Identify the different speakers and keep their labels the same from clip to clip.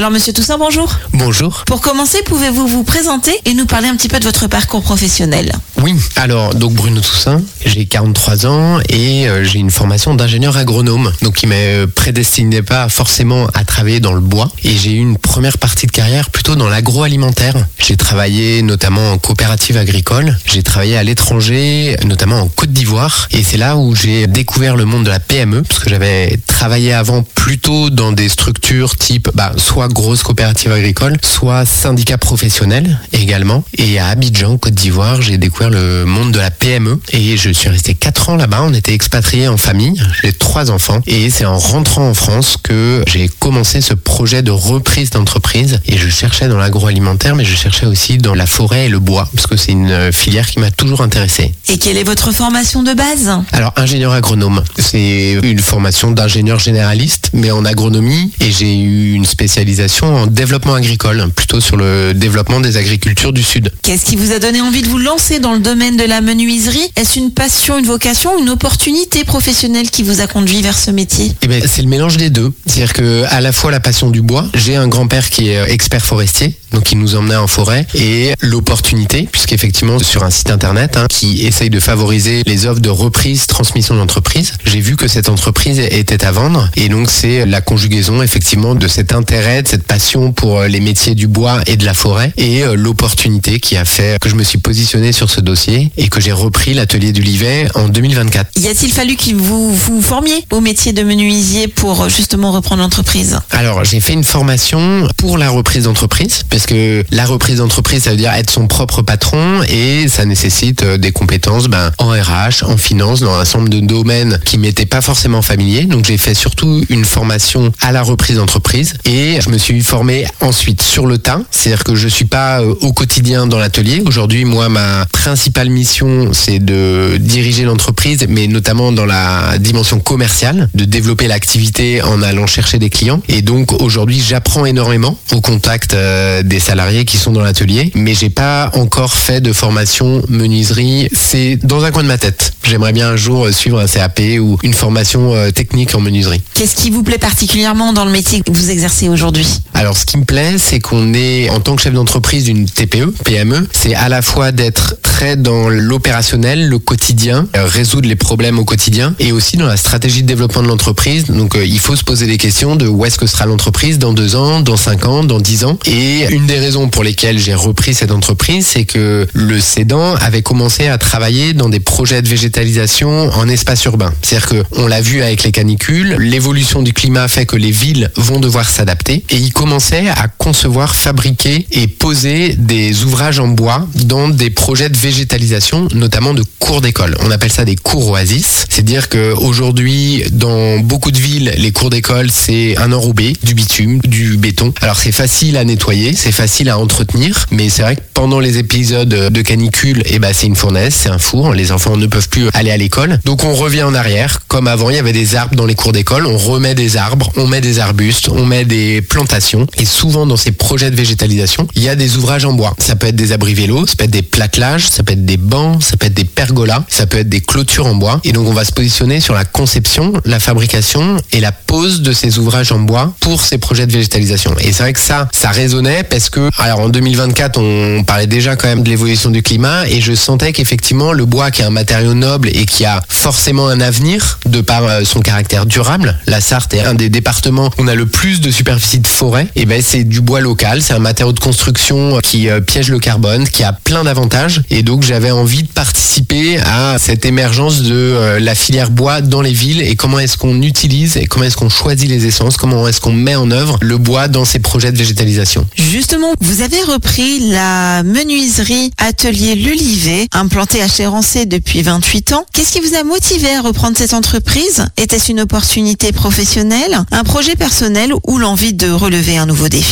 Speaker 1: Alors Monsieur Toussaint, bonjour.
Speaker 2: Bonjour.
Speaker 1: Pour commencer, pouvez-vous vous présenter et nous parler un petit peu de votre parcours professionnel?
Speaker 2: Oui, alors donc Bruno Toussaint, j'ai 43 ans et j'ai une formation d'ingénieur agronome, donc qui ne me prédestinait pas forcément à travailler dans le bois, et j'ai eu une première partie de carrière plutôt dans l'agroalimentaire. J'ai travaillé notamment en coopérative agricole, j'ai travaillé à l'étranger, notamment en Côte d'Ivoire, et c'est là où j'ai découvert le monde de la PME, parce que j'avais travaillé avant plutôt dans des structures type soit grosse coopérative agricole, soit syndicat professionnel également. Et à Abidjan, Côte d'Ivoire, j'ai découvert le monde de la PME et je suis resté 4 ans là-bas. On était expatriés en famille, j'ai 3 enfants, et c'est en rentrant en France que j'ai commencé ce projet de reprise d'entreprise. Et je cherchais dans l'agroalimentaire, mais je cherchais aussi dans la forêt et le bois, parce que c'est une filière qui m'a toujours intéressé.
Speaker 1: Et quelle est votre formation de base?
Speaker 2: Alors, ingénieur agronome, c'est une formation d'ingénieur généraliste, mais en agronomie, et j'ai eu une spécialisation en développement agricole, plutôt sur le développement des agricultures du Sud.
Speaker 1: Qu'est-ce qui vous a donné envie de vous lancer dans le domaine de la menuiserie? Est-ce une passion, une vocation, une opportunité professionnelle qui vous a conduit vers ce métier?
Speaker 2: C'est le mélange des deux. C'est-à-dire que à la fois la passion du bois, j'ai un grand-père qui est expert forestier, donc il nous emmenait en forêt, et l'opportunité, puisqu'effectivement sur un site internet qui essaye de favoriser les offres de reprise, transmission d'entreprise, j'ai vu que cette entreprise était à vendre, et donc c'est la conjugaison effectivement de cet intérêt, de cette passion pour les métiers du bois et de la forêt, et l'opportunité qui a fait que je me suis positionné sur ce dossier et que j'ai repris l'atelier du Livet en 2024.
Speaker 1: Y a-t-il fallu que vous formiez au métier de menuisier pour justement reprendre l'entreprise?
Speaker 2: Alors j'ai fait une formation pour la reprise d'entreprise, parce que la reprise d'entreprise, ça veut dire être son propre patron, et ça nécessite des compétences en RH, en finance, dans un certain nombre de domaines qui m'étaient pas forcément familiers. Donc j'ai fait surtout une formation à la reprise d'entreprise, et je me suis formé ensuite sur le tas, c'est-à-dire que je suis pas au quotidien dans l'atelier. Aujourd'hui, moi, ma principale mission, c'est de diriger l'entreprise, mais notamment dans la dimension commerciale, de développer l'activité en allant chercher des clients. Et donc aujourd'hui, j'apprends énormément au contact des salariés qui sont dans l'atelier, mais j'ai pas encore fait de formation menuiserie. C'est dans un coin de ma tête. J'aimerais bien un jour suivre un CAP ou une formation technique en menuiserie.
Speaker 1: Qu'est-ce qui vous plaît particulièrement dans le métier que vous exercez aujourd'hui?
Speaker 2: Alors, ce qui me plaît, c'est qu'on est, en tant que chef d'entreprise d'une TPE, PME, c'est à la fois d'être très dans l'opérationnel, le quotidien, résoudre les problèmes au quotidien, et aussi dans la stratégie de développement de l'entreprise. Donc, il faut se poser des questions de où est-ce que sera l'entreprise dans 2 ans, dans 5 ans, dans 10 ans. Et une des raisons pour lesquelles j'ai repris cette entreprise, c'est que le cédant avait commencé à travailler dans des projets de végétalisation en espace urbain. C'est-à-dire qu'on l'a vu avec les canicules, l'évolution du climat fait que les villes vont devoir s'adapter, et il commençait à concevoir, fabriquer et poser des ouvrages en bois dans des projets de végétalisation, notamment de cours d'école. On appelle ça des cours oasis. C'est-à-dire qu'aujourd'hui, dans beaucoup de villes, les cours d'école, c'est un enrobé, du bitume, du béton. Alors c'est facile à nettoyer, c'est facile à entretenir, mais c'est vrai que pendant les épisodes de canicule, c'est une fournaise, c'est un four, les enfants ne peuvent plus aller à l'école. Donc on revient en arrière, comme avant, il y avait des arbres dans les cours d'école, on remet des arbres, on met des arbustes, on met des plantations, et souvent dans ces projets de végétalisation, il y a des ouvrages en bois. Ça peut être des abris vélos, ça peut être des plattelages, ça peut être des bancs, ça peut être des pergolas, ça peut être des clôtures en bois, et donc on va se positionner sur la conception, la fabrication et la pose de ces ouvrages en bois pour ces projets de végétalisation. Et c'est vrai que ça résonnait, parce que, alors en 2024, on parlait déjà quand même de l'évolution du climat, et je sentais qu'effectivement le bois, qui est un matériau noble et qui a forcément un avenir de par son caractère durable, la Sarthe est un des départements où on a le plus de superficie de forêt, et c'est du bois local, c'est un matériau de construction qui piège le carbone, qui a plein d'avantages, et donc j'avais envie de participer à cette émergence de la filière bois dans les villes, et comment est-ce qu'on utilise et comment est-ce qu'on choisit les essences, comment est-ce qu'on met en œuvre le bois dans ces projets de végétalisation.
Speaker 1: Justement, vous avez repris la menuiserie Atelier Le Livet, implantée à Chérancé depuis 28 ans. Qu'est-ce qui vous a motivé à reprendre cette entreprise? Était-ce une opportunité professionnelle, un projet personnel ou l'envie de relever un nouveau défi?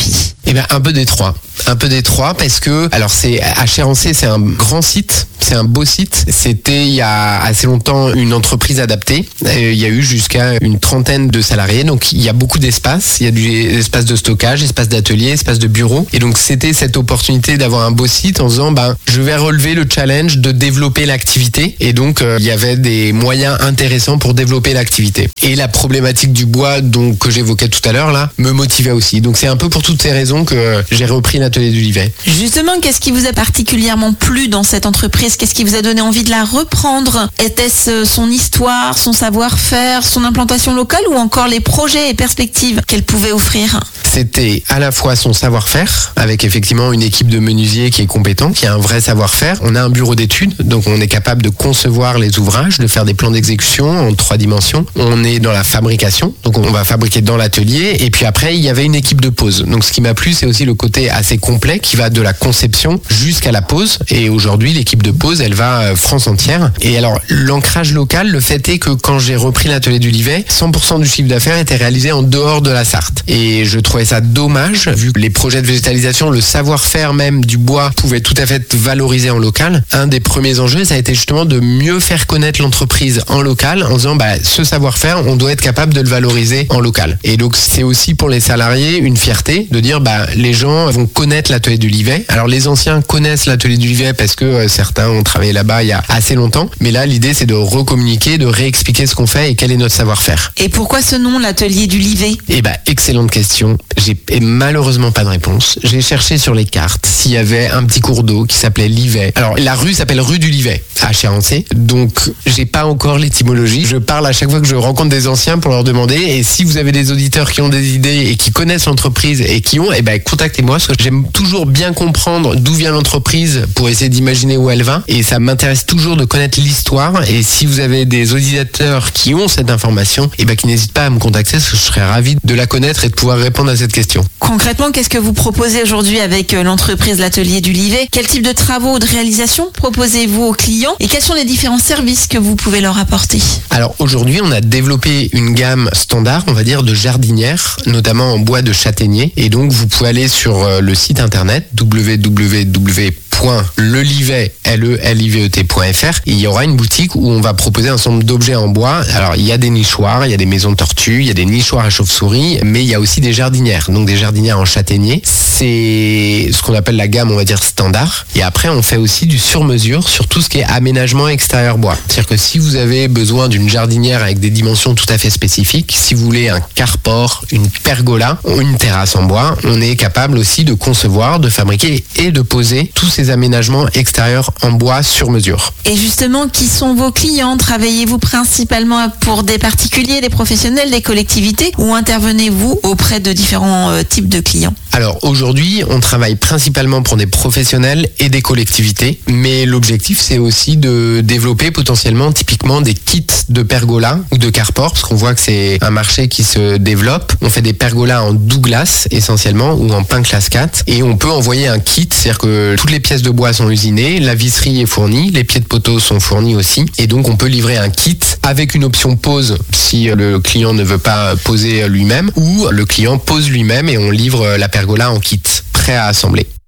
Speaker 2: Un peu des trois. Un peu des trois parce que, alors c'est à Chérancé, c'est un grand site, c'est un beau site. C'était il y a assez longtemps une entreprise adaptée. Il y a eu jusqu'à une trentaine de salariés, donc il y a beaucoup d'espace. Il y a des espaces de stockage, espaces d'atelier, espaces de bureau. Et donc c'était cette opportunité d'avoir un beau site en disant, je vais relever le challenge de développer l'activité. Et donc il y avait des moyens intéressants pour développer l'activité. Et la problématique du bois, que j'évoquais tout à l'heure là, me motivait aussi. Donc c'est un peu pour toutes ces raisons que j'ai repris l'atelier du Livet.
Speaker 1: Justement, qu'est-ce qui vous a particulièrement plu dans cette entreprise? Qu'est-ce qui vous a donné envie de la reprendre? Était-ce son histoire, son savoir-faire, son implantation locale ou encore les projets et perspectives qu'elle pouvait offrir?
Speaker 2: C'était à la fois son savoir-faire, avec effectivement une équipe de menuisiers qui est compétente, qui a un vrai savoir-faire. On a un bureau d'études, donc on est capable de concevoir les ouvrages, de faire des plans d'exécution en 3 dimensions. On est dans la fabrication, donc on va fabriquer dans l'atelier. Et puis après, il y avait une équipe de pose. Donc ce qui m'a plu, c'est aussi le côté assez complet qui va de la conception jusqu'à la pose. Et aujourd'hui, l'équipe de pose, elle va France entière. Et alors, l'ancrage local, le fait est que quand j'ai repris l'atelier du Livet, 100% du chiffre d'affaires était réalisé en dehors de la Sarthe. Et je trouvais ça dommage, vu que les projets de végétalisation, le savoir-faire même du bois pouvait tout à fait être valorisé en local. Un des premiers enjeux, ça a été justement de mieux faire connaître l'entreprise en local en disant, ce savoir-faire, on doit être capable de le valoriser en local. Et donc, c'est aussi pour les salariés une fierté de dire, les gens vont connaître l'atelier du Livet. Alors, les anciens connaissent l'atelier du Livet parce que certains ont travaillé là-bas il y a assez longtemps. Mais là, l'idée, c'est de recommuniquer, de réexpliquer ce qu'on fait et quel est notre savoir-faire.
Speaker 1: Et pourquoi ce nom, l'atelier du Livet?
Speaker 2: Excellente question. J'ai malheureusement pas de réponse. J'ai cherché sur les cartes s'il y avait un petit cours d'eau qui s'appelait Livet. Alors, la rue s'appelle rue du Livet à Chérancé. Donc, j'ai pas encore l'étymologie. Je parle à chaque fois que je rencontre des anciens pour leur demander. Et si vous avez des auditeurs qui ont des idées et qui connaissent l'entreprise et qui ont, contactez-moi parce que j'aime toujours bien comprendre d'où vient l'entreprise pour essayer d'imaginer où elle va. Et ça m'intéresse toujours de connaître l'histoire. Et si vous avez des auditeurs qui ont cette information, qui n'hésitent pas à me contacter parce que je serais ravi de la connaître et de pouvoir répondre à cette question.
Speaker 1: Concrètement, qu'est-ce que vous proposez aujourd'hui avec l'entreprise L'Atelier du Livet? Quel type de travaux ou de réalisation proposez-vous aux clients et quels sont les différents services que vous pouvez leur apporter?
Speaker 2: Alors aujourd'hui, on a développé une gamme standard, on va dire, de jardinières, notamment en bois de châtaignier. Et donc, vous pouvez aller sur le site internet www.lelivet.fr. Il y aura une boutique où on va proposer un certain nombre d'objets en bois. Alors, il y a des nichoirs, il y a des maisons de tortues, il y a des nichoirs à chauves-souris, mais il y a aussi des jardinières, donc des jardinières en châtaignier. C'est ce qu'on appelle la gamme, on va dire, standard. Et après, on fait aussi du sur-mesure sur tout ce qui est aménagement extérieur bois. C'est-à-dire que si vous avez besoin d'une jardinière avec des dimensions tout à fait spécifiques, si vous voulez un carport, une pergola ou une terrasse en bois, on est capable aussi de concevoir, de fabriquer et de poser tous ces aménagements extérieurs en bois sur mesure.
Speaker 1: Et justement, qui sont vos clients? Travaillez-vous principalement pour des particuliers, des professionnels, des collectivités ou intervenez-vous auprès de différents types de clients?
Speaker 2: Alors aujourd'hui, on travaille principalement pour des professionnels et des collectivités, mais l'objectif c'est aussi de développer potentiellement typiquement des kits de pergola ou de carport, parce qu'on voit que c'est un marché qui se développe. On fait des pergolas en Douglas essentiellement ou en pin classe 4 et on peut envoyer un kit, c'est-à-dire que toutes les pièces de bois sont usinées, la visserie est fournie, les pieds de poteau sont fournis aussi et donc on peut livrer un kit avec une option pose si le client ne veut pas poser lui-même ou le client pose lui-même et on livre la pergola en kit, prêt à assembler.